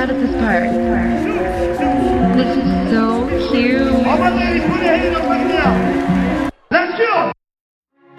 out of this part. This is so cute.